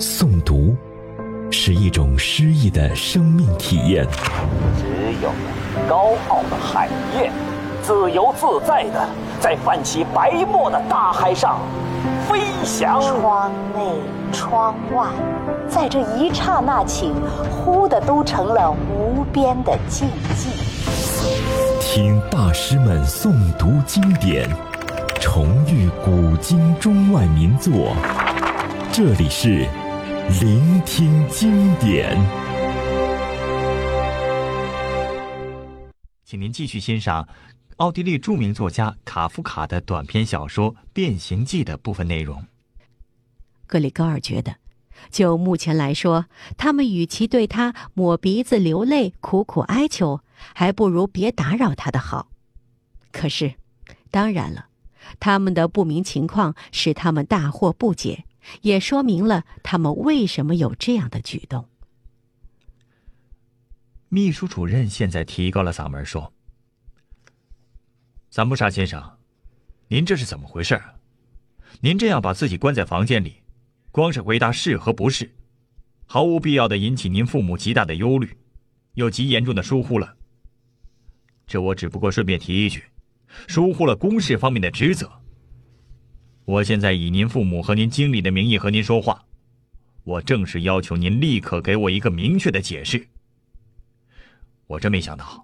诵读是一种诗意的生命体验。 只有高傲的海燕，自由自在地在泛起白沫的大海上飞翔。 窗内窗外，在这一刹那起，忽的都成了无边的静寂。 听大师们诵读经典，重遇古今中外名作，这里是聆听经典。 请您继续欣赏奥地利著名作家卡夫卡的短篇小说《变形记》的部分内容。 格里高尔觉得，就目前来说，他们与其对他抹鼻子流泪苦苦哀求，还不如别打扰他的好。可是当然了，他们的不明情况使他们大惑不解，也说明了他们为什么有这样的举动。 秘书主任现在提高了嗓门说：“萨木沙先生，您这是怎么回事？您这样把自己关在房间里，光是回答是和不是，毫无必要的引起您父母极大的忧虑，又极严重的疏忽了。这我只不过顺便提一句，疏忽了公事方面的职责。我现在以您父母和您经理的名义和您说话，我正式要求您立刻给我一个明确的解释。我真没想到，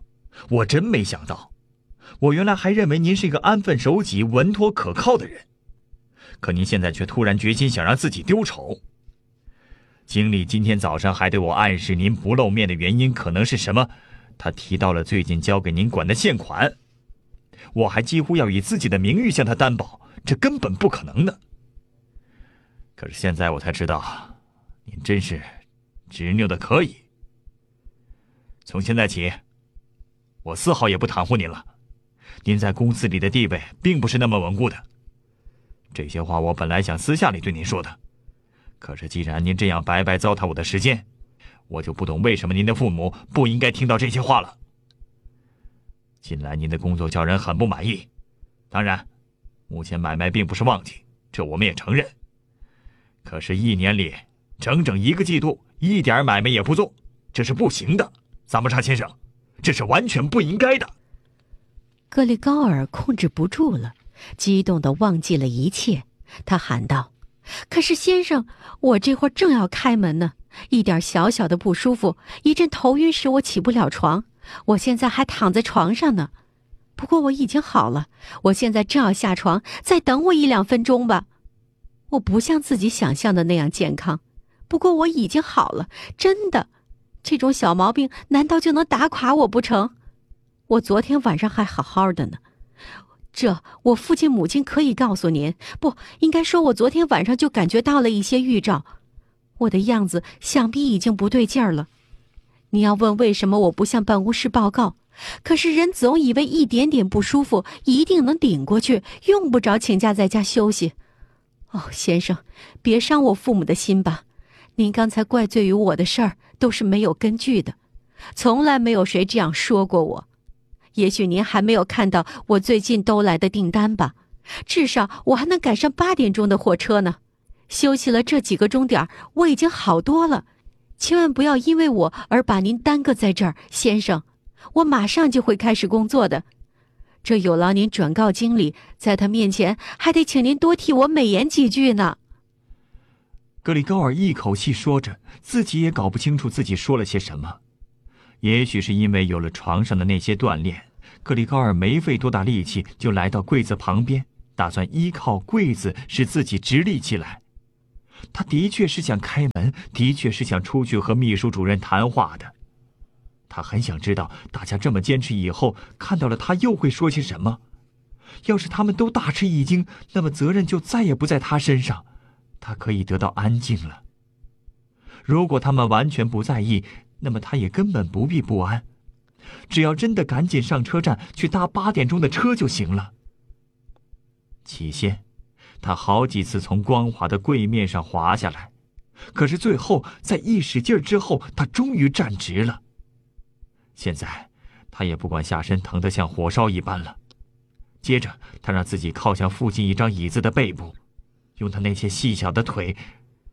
我原来还认为您是一个安分守己、稳妥可靠的人，可您现在却突然决心想让自己丢丑。经理今天早上还对我暗示您不露面的原因可能是什么，他提到了最近交给您管的现款，我还几乎要以自己的名誉向他担保，这根本不可能的。可是现在我才知道，您真是执拗的可以。从现在起，我丝毫也不袒护您了。您在公司里的地位并不是那么稳固的。这些话我本来想私下里对您说的，可是既然您这样白白糟蹋我的时间，我就不懂为什么您的父母不应该听到这些话了。近来您的工作叫人很不满意，当然，目前买卖并不是旺季，这我们也承认。可是1年里整整1个季度一点买卖也不做，这是不行的，萨木沙先生，这是完全不应该的。 格里高尔控制不住了，激动地忘记了一切，他喊道：“可是先生，我这会儿正要开门呢，一点小小的不舒服，一阵头晕使我起不了床，我现在还躺在床上呢。不过我已经好了，我现在正要下床，再等我1-2分钟吧。我不像自己想象的那样健康，不过我已经好了，真的。这种小毛病难道就能打垮我不成？我昨天晚上还好好的呢。这我父亲母亲可以告诉您，不应该说我昨天晚上就感觉到了一些预兆。我的样子想必已经不对劲儿了。你要问为什么我不向办公室报告，可是人总以为一点点不舒服一定能顶过去，用不着请假在家休息。哦，先生，别伤我父母的心吧。您刚才怪罪于我的事儿都是没有根据的，从来没有谁这样说过我。也许您还没有看到我最近都来的订单吧，至少我还能赶上8点钟的火车呢。休息了这几个钟点，我已经好多了。千万不要因为我而把您耽搁在这儿，先生，我马上就会开始工作的。这有劳您转告经理，在他面前还得请您多替我美言几句呢。 格里高尔一口气说着，自己也搞不清楚自己说了些什么。也许是因为有了床上的那些锻炼，格里高尔没费多大力气就来到柜子旁边，打算依靠柜子使自己直立起来。他的确是想开门，的确是想出去和秘书主任谈话的。他很想知道大家这么坚持以后，看到了他又会说些什么。要是他们都大吃一惊，那么责任就再也不在他身上，他可以得到安静了。如果他们完全不在意，那么他也根本不必不安，只要真的赶紧上车站去搭8点钟的车就行了。起先他好几次从光滑的柜面上滑下来，可是最后在一使劲之后，他终于站直了。现在他也不管下身疼得像火烧一般了。接着他让自己靠向附近一张椅子的背部，用他那些细小的腿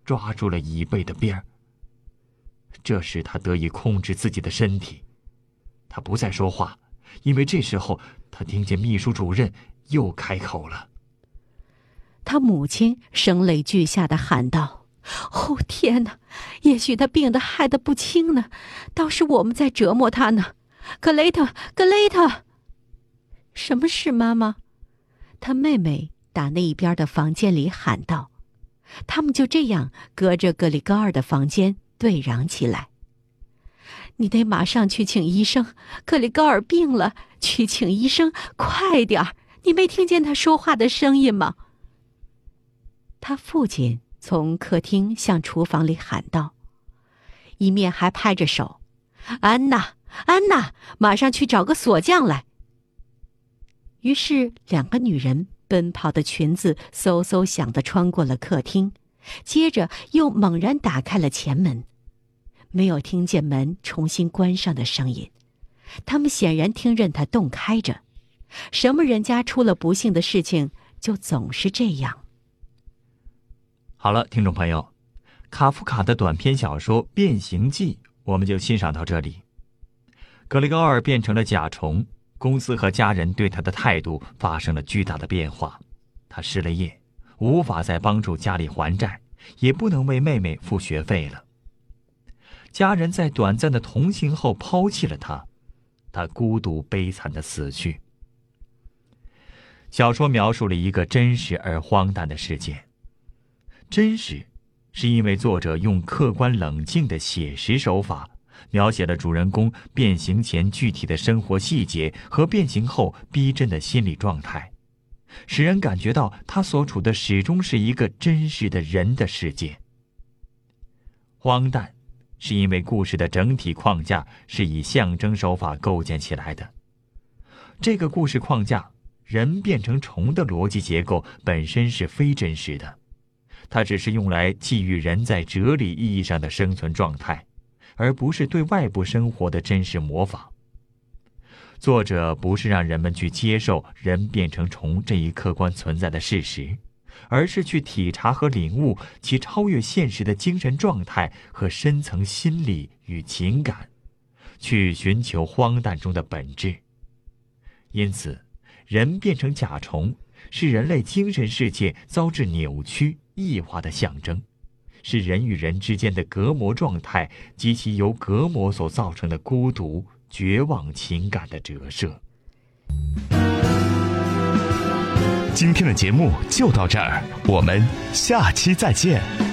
抓住了椅背的边儿。这时他得以控制自己的身体，他不再说话，因为这时候他听见秘书主任又开口了。 他母亲声泪俱下地喊道：“哦，天哪！也许他病得害得不轻呢，倒是我们在折磨他呢。格雷特，格雷特！”什么事，妈妈？他妹妹打那一边的房间里喊道。他们就这样隔着格里高尔的房间对嚷起来。你得马上去请医生，格里高尔病了，去请医生，快点儿！你没听见他说话的声音吗？他父亲从客厅向厨房里喊道，一面还拍着手：“安娜，安娜，马上去找个锁匠来。”于是两个女人奔跑的裙子嗖嗖响地穿过了客厅，接着又猛然打开了前门。没有听见门重新关上的声音，他们显然听任它洞开着。什么人家出了不幸的事情，就总是这样。 好了，听众朋友，卡夫卡的短篇小说《变形记》我们就欣赏到这里。格里高尔变成了甲虫，公司和家人对他的态度发生了巨大的变化。他失了业，无法再帮助家里还债，也不能为妹妹付学费了。家人在短暂的同行后抛弃了他，他孤独悲惨地死去。小说描述了一个真实而荒诞的事件。真实，是因为作者用客观冷静的写实手法，描写了主人公变形前具体的生活细节和变形后逼真的心理状态，使人感觉到他所处的始终是一个真实的人的世界。荒诞，是因为故事的整体框架是以象征手法构建起来的。这个故事框架，人变成虫的逻辑结构本身是非真实的，它只是用来寄予人在哲理意义上的生存状态，而不是对外部生活的真实模仿。作者不是让人们去接受人变成虫这一客观存在的事实，而是去体察和领悟其超越现实的精神状态和深层心理与情感，去寻求荒诞中的本质。因此，人变成甲虫是人类精神世界遭致扭曲异化的象征，是人与人之间的隔膜状态及其由隔膜所造成的孤独绝望情感的折射。 今天的节目就到这儿，我们下期再见。